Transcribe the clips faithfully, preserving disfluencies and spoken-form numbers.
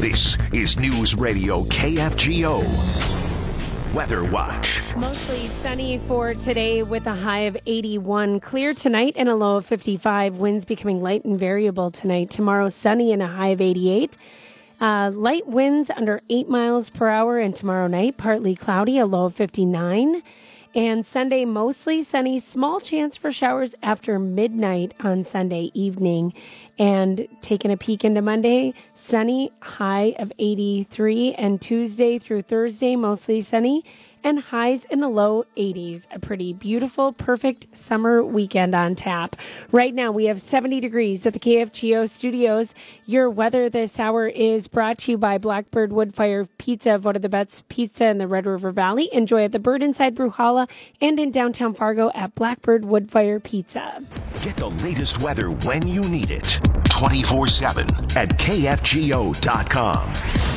This is News Radio K F G O. Weather Watch. Mostly sunny for today with a high of eighty-one. Clear tonight and a low of fifty-five. Winds becoming light and variable tonight. Tomorrow sunny and a high of eighty-eight. Uh, light winds under eight miles per hour. And tomorrow night partly cloudy, a low of fifty-nine. And Sunday mostly sunny. Small chance for showers after midnight on Sunday evening. And taking a peek into Monday, sunny, high of eighty-three, and Tuesday through Thursday, mostly sunny, and highs in the low eighties. A pretty beautiful, perfect summer weekend on tap. Right now, we have seventy degrees at the K F G O studios. Your weather this hour is brought to you by Blackbird Woodfire Pizza, voted the best pizza in the Red River Valley. Enjoy at the Bird Inside Brewhalla and in downtown Fargo at Blackbird Woodfire Pizza. Get the latest weather when you need it. twenty-four seven at K F G O dot com.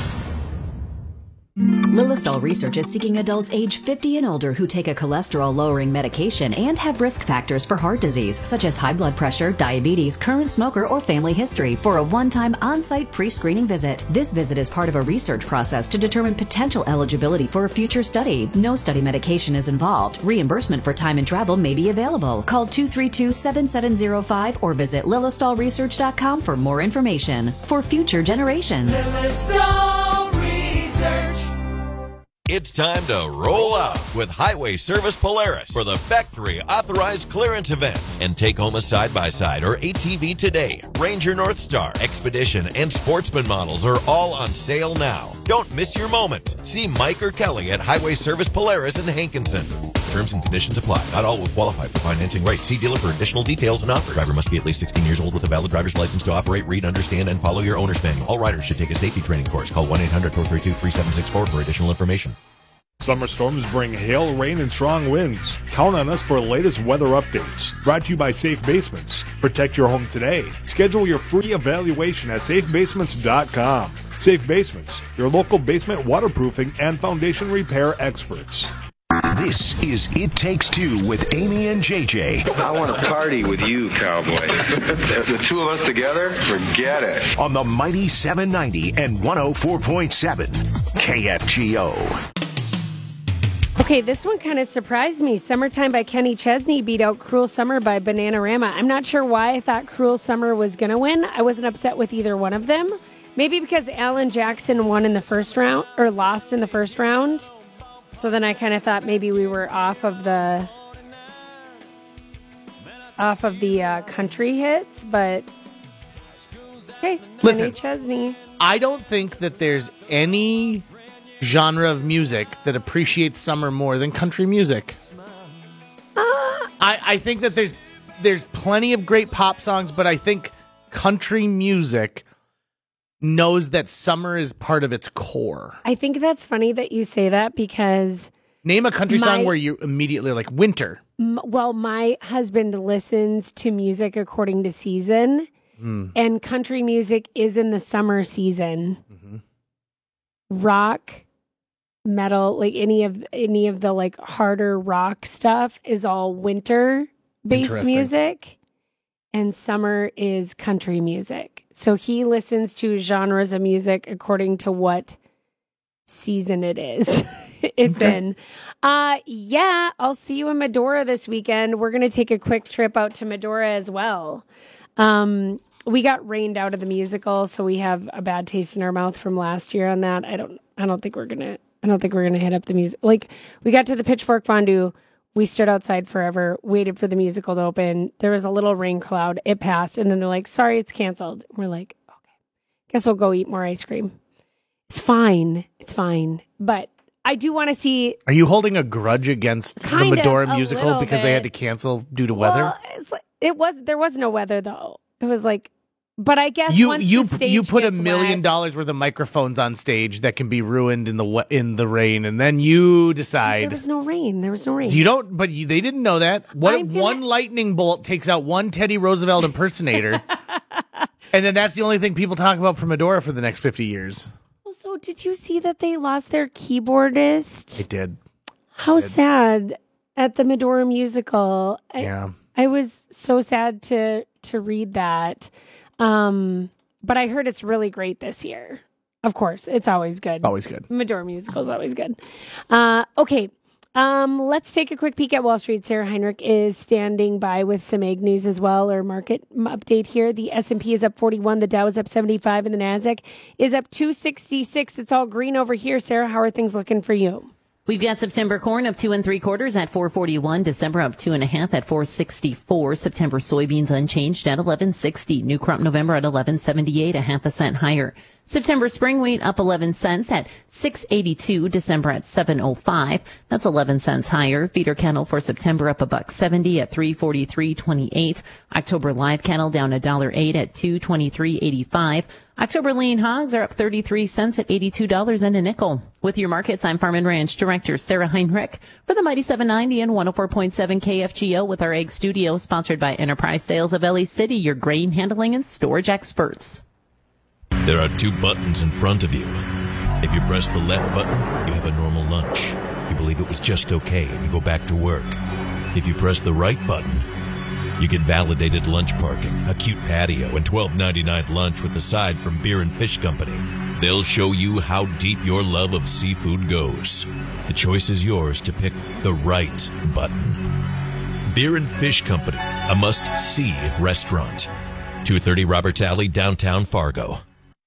Lilistol Research is seeking adults age fifty and older who take a cholesterol-lowering medication and have risk factors for heart disease, such as high blood pressure, diabetes, current smoker, or family history, for a one-time on-site pre-screening visit. This visit is part of a research process to determine potential eligibility for a future study. No study medication is involved. Reimbursement for time and travel may be available. Call two three two, seven seven zero five or visit lilistol research dot com for more information. For future generations. Lilistol Research. It's time to roll out with Highway Service Polaris for the factory authorized clearance event and take home a side-by-side or A T V today. Ranger Northstar, Expedition, and Sportsman models are all on sale now. Don't miss your moment. See Mike or Kelly at Highway Service Polaris in Hankinson. Terms and conditions apply. Not all will qualify for financing rates. See dealer for additional details and offers. Driver must be at least sixteen years old with a valid driver's license to operate, read, understand, and follow your owner's manual. All riders should take a safety training course. Call one eight hundred, four three two, three seven six four for additional information. Summer storms bring hail, rain, and strong winds. Count on us for latest weather updates. Brought to you by Safe Basements. Protect your home today. Schedule your free evaluation at safe basements dot com. Safe Basements, your local basement waterproofing and foundation repair experts. This is It Takes Two with Amy and J J. I want to party with you, cowboy. The two of us together, forget it. On the mighty seven ninety and one oh four point seven K F G O. Okay, this one kind of surprised me. Summertime by Kenny Chesney beat out Cruel Summer by Bananarama. I'm not sure why I thought Cruel Summer was going to win. I wasn't upset with either one of them. Maybe because Alan Jackson won in the first round, or lost in the first round. So then I kind of thought maybe we were off of the off of the uh, country hits, but okay, Listen, Kenny Chesney. I don't think that there's any genre of music that appreciates summer more than country music. Uh, I, I think that there's there's plenty of great pop songs, but I think country music knows that summer is part of its core. I think that's funny that you say that because... Name a country my, song where you immediately are like, winter. M- well, my husband listens to music according to season, mm. and country music is in the summer season. Mm-hmm. Rock, metal, like any of any of the like harder rock stuff is all winter-based music, and summer is country music. So he listens to genres of music according to what season it is. It's okay. in. Uh, yeah, I'll see you in Medora this weekend. We're going to take a quick trip out to Medora as well. Um, we got rained out of the musical, so we have a bad taste in our mouth from last year on that. I don't, I don't think we're going to, I don't think we're going to hit up the music. Like, we got to the Pitchfork Fondue. We stood outside forever, waited for the musical to open. There was a little rain cloud. It passed, and then they're like, sorry, it's canceled. We're like, okay, guess we'll go eat more ice cream. It's fine. It's fine. But I do want to see... Are you holding a grudge against the Medora musical because bit. they had to cancel due to well, weather? It's like, it was, there was no weather, though. It was like... But I guess you once you the stage you put a gets million wet, dollars worth of microphones on stage that can be ruined in the in the rain, and then you decide there was no rain. There was no rain. You don't, but you, they didn't know that. What if gonna... one lightning bolt takes out one Teddy Roosevelt impersonator, and then that's the only thing people talk about from Medora for the next fifty years? Well, so did you see that they lost their keyboardist? They did. How they did. sad at the Medora musical. I, yeah, I was so sad to to read that. Um. But I heard it's really great this year. Of course. It's always good. Always good. Medora musical is always good. Uh, okay. Um, let's take a quick peek at Wall Street. Sarah Heinrich is standing by with some ag news as well, or market update here. The S and P is up forty-one, the Dow is up seventy-five, and the Nasdaq is up two sixty-six. It's all green over here. Sarah, how are things looking for you? We've got September corn up two and three quarters at four forty-one. December up two and a half at four sixty-four. September soybeans unchanged at eleven sixty. New crop November at eleven seventy-eight, a half a cent higher. September spring wheat up eleven cents at six eighty-two. December at seven oh five. That's eleven cents higher. Feeder cattle for September up a buck seventy at three forty-three twenty-eight. October live cattle down a dollar eight at two twenty-three eighty-five. October lean hogs are up thirty-three cents at eighty-two dollars and a nickel. With your markets, I'm Farm and Ranch Director Sarah Heinrich for the Mighty seven ninety and one oh four point seven K F G O with our Egg Studio, sponsored by Enterprise Sales of L A City, your grain handling and storage experts. There are two buttons in front of you. If you press the left button, you have a normal lunch. You believe it was just okay and you go back to work. If you press the right button, you get validated lunch parking, a cute patio, and twelve ninety-nine lunch with a side from Beer and Fish Company. They'll show you how deep your love of seafood goes. The choice is yours to pick the right button. Beer and Fish Company, a must-see restaurant. two thirty Roberts Alley, downtown Fargo.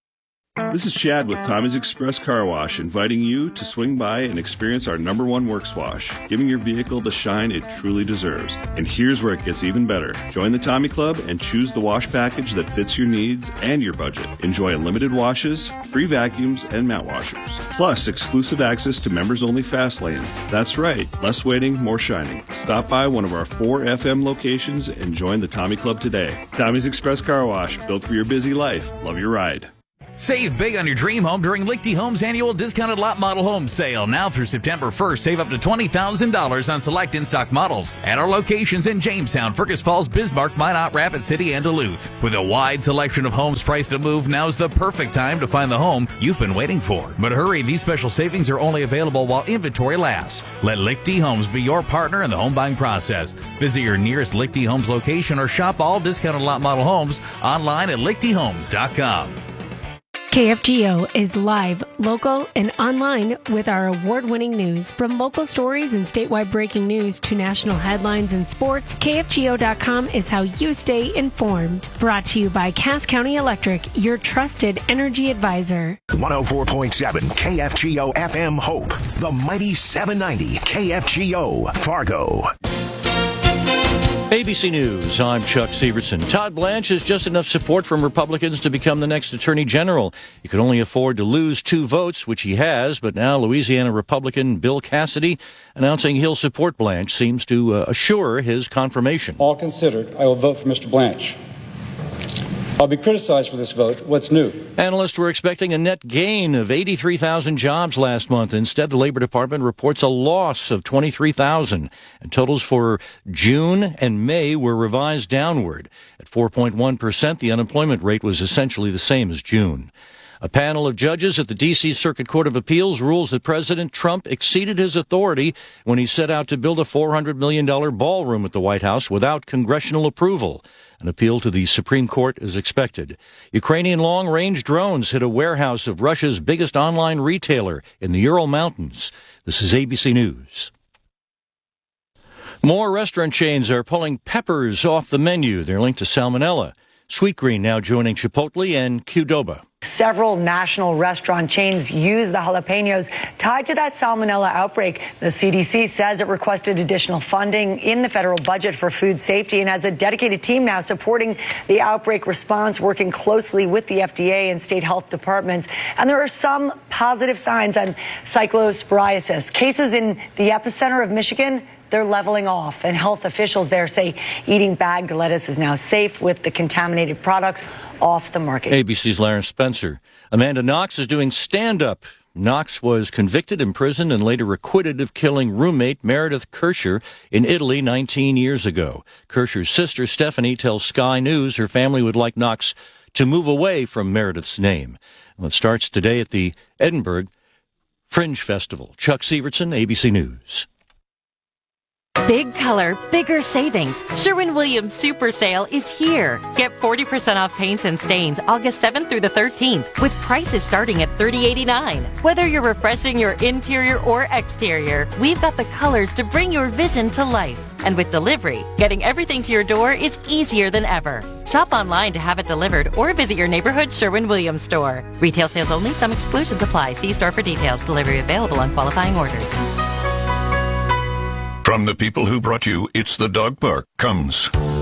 This is Chad with Tommy's Express Car Wash, inviting you to swing by and experience our number one works wash, giving your vehicle the shine it truly deserves. And here's where it gets even better. Join the Tommy Club and choose the wash package that fits your needs and your budget. Enjoy unlimited washes, free vacuums, and mat washers. Plus, exclusive access to members-only fast lanes. That's right, less waiting, more shining. Stop by one of our four F M locations and join the Tommy Club today. Tommy's Express Car Wash, built for your busy life. Love your ride. Save big on your dream home during Lichty Homes annual discounted lot model home sale. Now through September first, save up to twenty thousand dollars on select in-stock models at our locations in Jamestown, Fergus Falls, Bismarck, Minot, Rapid City, and Duluth. With a wide selection of homes priced to move, now's the perfect time to find the home you've been waiting for. But hurry, these special savings are only available while inventory lasts. Let Lichty Homes be your partner in the home buying process. Visit your nearest Lichty Homes location or shop all discounted lot model homes online at lichty homes dot com. K F G O is live, local, and online with our award-winning news. From local stories and statewide breaking news to national headlines and sports, K F G O dot com is how you stay informed. Brought to you by Cass County Electric, your trusted energy advisor. one oh four point seven K F G O F M Hope, the mighty seven ninety K F G O Fargo. A B C News, I'm Chuck Severson. Todd Blanche has just enough support from Republicans to become the next Attorney General. He could only afford to lose two votes, which he has, but now Louisiana Republican Bill Cassidy announcing he'll support Blanche seems to uh, assure his confirmation. All considered, I will vote for Mister Blanche. I'll be criticized for this vote. What's new? Analysts were expecting a net gain of eighty-three thousand jobs last month. Instead, the Labor Department reports a loss of twenty-three thousand. And totals for June and May were revised downward. At four point one percent, the unemployment rate was essentially the same as June. A panel of judges at the D C Circuit Court of Appeals rules that President Trump exceeded his authority when he set out to build a four hundred million dollars ballroom at the White House without congressional approval. An appeal to the Supreme Court is expected. Ukrainian long-range drones hit a warehouse of Russia's biggest online retailer in the Ural Mountains. This is A B C News. More restaurant chains are pulling peppers off the menu. They're linked to salmonella. Sweetgreen now joining Chipotle and Qdoba. Several national restaurant chains use the jalapenos tied to that salmonella outbreak. The C D C says it requested additional funding in the federal budget for food safety and has a dedicated team now supporting the outbreak response, working closely with the F D A and state health departments. And there are some positive signs on cyclosporiasis. Cases in the epicenter of Michigan, they're leveling off, and health officials there say eating bagged lettuce is now safe with the contaminated products off the market. A B C's Larry Spencer. Amanda Knox is doing stand-up. Knox was convicted, imprisoned, and later acquitted of killing roommate Meredith Kircher in Italy nineteen years ago. Kircher's sister, Stephanie, tells Sky News her family would like Knox to move away from Meredith's name. Well, it starts today at the Edinburgh Fringe Festival. Chuck Severson, A B C News. Big color, bigger savings. Sherwin-Williams Super Sale is here. Get forty percent off paints and stains August seventh through the thirteenth with prices starting at thirty eighty-nine. Whether you're refreshing your interior or exterior, we've got the colors to bring your vision to life. And with delivery, getting everything to your door is easier than ever. Shop online to have it delivered or visit your neighborhood Sherwin-Williams store. Retail sales only. Some exclusions apply. See store for details. Delivery available on qualifying orders. From the people who brought you It's the Dog Park comes